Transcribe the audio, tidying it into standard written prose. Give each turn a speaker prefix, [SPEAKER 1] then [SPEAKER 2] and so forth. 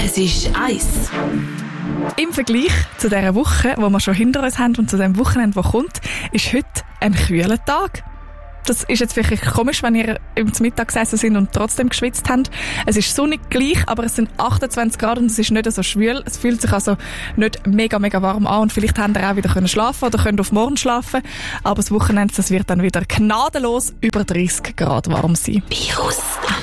[SPEAKER 1] Es ist Eis.
[SPEAKER 2] Im Vergleich zu dieser Woche, die wir schon hinter uns haben und zu dem Wochenende, das kommt, ist heute ein kühler Tag. Das ist jetzt vielleicht komisch, wenn ihr im Mittag gesessen sind und trotzdem geschwitzt habt. Es ist sonnig gleich, aber es sind 28 Grad und es ist nicht so schwül. Es fühlt sich also nicht mega warm an und vielleicht habt ihr auch wieder schlafen oder könnt auf morgen schlafen. Aber das Wochenende, das wird dann wieder gnadenlos über 30 Grad warm sein.
[SPEAKER 1] Virus.